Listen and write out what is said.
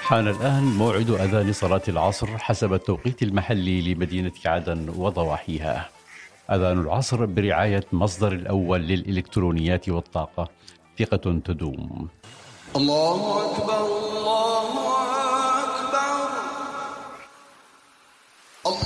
حان الآن موعد أذان صلاة العصر حسب التوقيت المحلي لمدينة عدن وضواحيها. أذان العصر برعاية مصدر الأول للإلكترونيات والطاقة، ثقة تدوم. الله أكبر